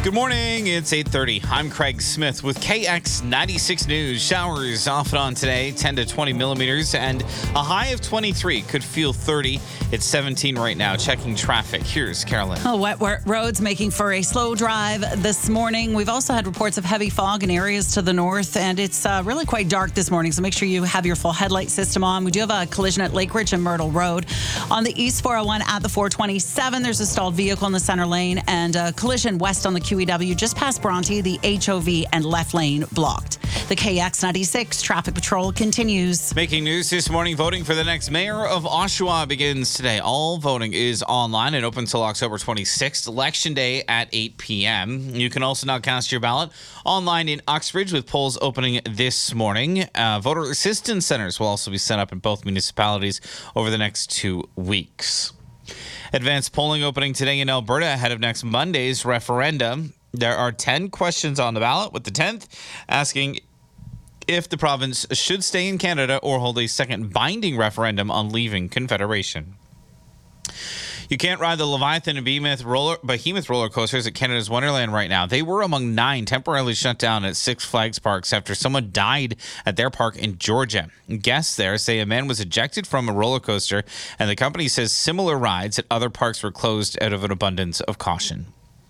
Good morning. It's 8:30. I'm Craig Smith with KX96 News. Showers off and on today, 10 to 20 millimeters, and a high of 23. Could feel 30. It's 17 right now. Checking traffic. Here's Carolyn. Wet roads making for a slow drive this morning. We've also had reports of heavy fog in areas to the north, and it's really quite dark this morning, so make sure you have your full headlight system on. We do have a collision at Lake Ridge and Myrtle Road. On the East 401 at the 427, there's a stalled vehicle in the center lane, and a collision west on the QEW just past Bronte, the HOV and left lane blocked. The KX96 traffic patrol continues. Making news this morning, voting for the next mayor of Oshawa begins today. All voting is online and open until October 26th, Election Day at 8 p.m. You can also now cast your ballot online in Uxbridge with polls opening this morning. Voter assistance centers will also be set up in both municipalities over the next 2 weeks. Advanced polling opening today in Alberta ahead of next Monday's referendum. There are 10 questions on the ballot, with the 10th asking if the province should stay in Canada or hold a second binding referendum on leaving Confederation. You can't ride the Leviathan and Behemoth roller coasters at Canada's Wonderland right now. They were among 9 temporarily shut down at Six Flags parks after someone died at their park in Georgia. Guests there say a man was ejected from a roller coaster, and the company says similar rides at other parks were closed out of an abundance of caution.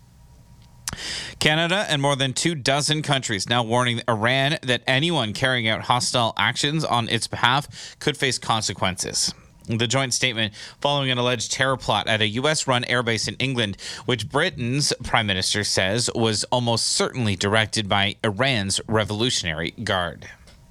Canada and more than 24 countries now warning Iran that anyone carrying out hostile actions on its behalf could face consequences. The joint statement following an alleged terror plot at a U.S.-run airbase in England, which Britain's prime minister says was almost certainly directed by Iran's Revolutionary Guard.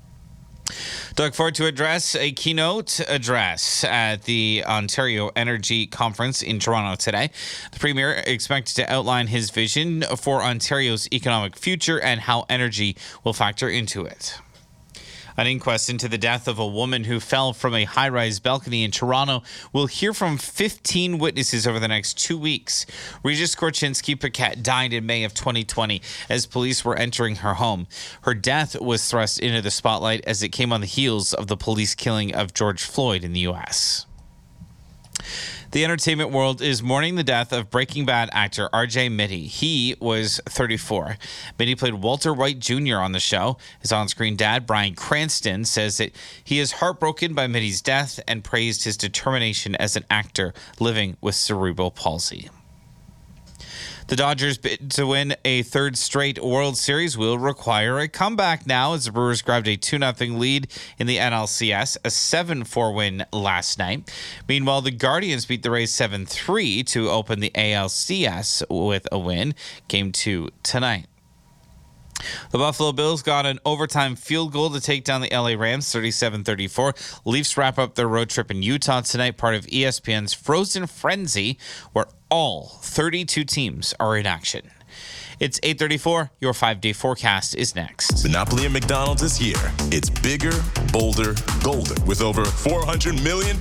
Doug Ford to address a keynote address at the Ontario Energy Conference in Toronto today. The Premier expected to outline his vision for Ontario's economic future and how energy will factor into it. An inquest into the death of a woman who fell from a high-rise balcony in Toronto will hear from 15 witnesses over the next 2 weeks. Regis Korchinski-Paquette died in May of 2020 as police were entering her home. Her death was thrust into the spotlight as it came on the heels of the police killing of George Floyd in the U.S. The entertainment world is mourning the death of Breaking Bad actor R.J. Mitte. He was 34. Mitte played Walter White Jr. on the show. His on-screen dad, Bryan Cranston, says that he is heartbroken by Mitte's death and praised his determination as an actor living with cerebral palsy. The Dodgers' bid to win a third straight World Series will require a comeback now as the Brewers grabbed a 2-0 lead in the NLCS, a 7-4 win last night. Meanwhile, the Guardians beat the Rays 7-3 to open the ALCS with a win. Game 2 tonight. The Buffalo Bills got an overtime field goal to take down the LA Rams 37-34. Leafs wrap up their road trip in Utah tonight, part of ESPN's Frozen Frenzy, where all 32 teams are in action. It's 8:34. Your 5-day forecast is next. Monopoly at McDonald's is here. It's bigger, bolder, golder with over $400 million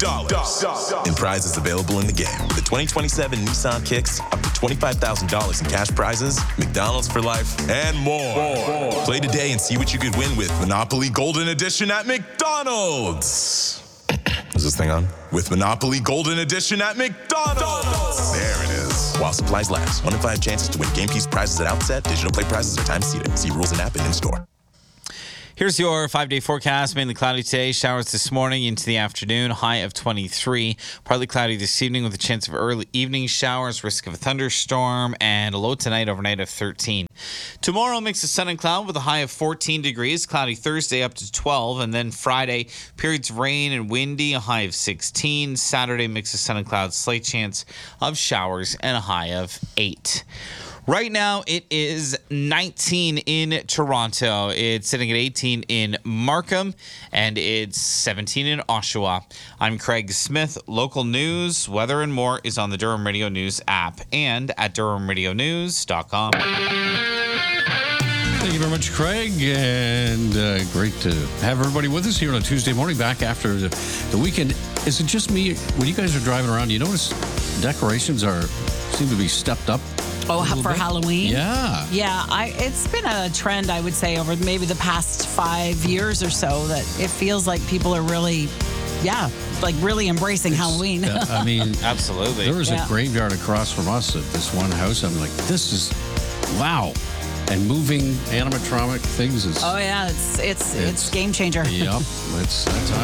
in prizes available in the game. With the 2027 Nissan Kicks, up to $25,000 in cash prizes, McDonald's for life, and more. Play today and see what you could win with Monopoly Golden Edition at McDonald's. Is this thing on? With Monopoly Golden Edition at McDonald's. There it is. While supplies last. 1 in 5 chances to win game piece prizes at outset. Digital play prizes are time seated. See rules and app and in store. Here's your 5-day forecast. Mainly cloudy today. Showers this morning into the afternoon. High of 23. Partly cloudy this evening with a chance of early evening showers. Risk of a thunderstorm. And a low tonight overnight of 13. Tomorrow, mix of sun and cloud with a high of 14 degrees. Cloudy Thursday up to 12. And then Friday, periods of rain and windy. A high of 16. Saturday, mix of sun and cloud. Slight chance of showers and a high of 8. Right now, it is 19 in Toronto. It's sitting at 18 in Markham, and it's 17 in Oshawa. I'm Craig Smith. Local news, weather, and more is on the Durham Radio News app and at durhamradionews.com. Thank you very much, Craig, and great to have everybody with us here on a Tuesday morning back after the weekend. Is it just me, when you guys are driving around, you notice decorations seem to be stepped up? Oh, for Halloween? Yeah. Yeah, it's been a trend, I would say, over maybe the past 5 years or so that it feels like people are really, really embracing Halloween. I mean, absolutely. There was a graveyard across from us at this one house. I'm like, this is Wow. And moving animatronic things is. Oh yeah, it's game changer. Yep. That's